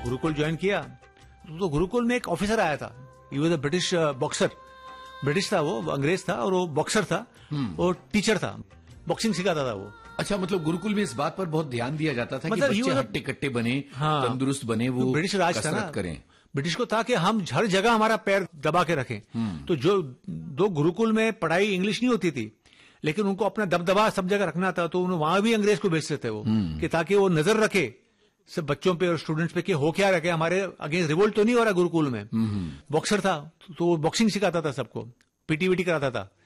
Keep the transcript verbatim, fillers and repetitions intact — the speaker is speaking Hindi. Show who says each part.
Speaker 1: गुरुकुल ज्वाइन किया तो गुरुकुल में एक ऑफिसर आया था, he was a British boxer, British था वो, अंग्रेज था और वो बॉक्सर था, वो टीचर था, बॉक्सिंग सिखाता था वो।
Speaker 2: अच्छा, मतलब गुरुकुल में इस बात पर बहुत ध्यान दिया जाता था
Speaker 1: मतलब
Speaker 2: कि बच्चे हट्टे कट्टे बने, हाँ, तंदुरुस्त बने, वो
Speaker 1: ब्रिटिश राज था ना,
Speaker 2: करें।
Speaker 1: ब्रिटिश को था कि हम हर जगह हमारा पैर दबा के रखें। तो जो दो गुरुकुल में पढ़ाई इंग्लिश नहीं होती थी, लेकिन उनको अपना दबदबा सब जगह रखना था, तो वहां भी अंग्रेज को भेजते थे वो, कि ताकि वो नजर रखे सब बच्चों पे और स्टूडेंट्स पे कि हो क्या रखे, हमारे अगेंस्ट रिवोल्ट तो नहीं हो रहा गुरुकुल में। बॉक्सर था तो वो बॉक्सिंग सिखाता था सबको, पीटी वीटी कराता था।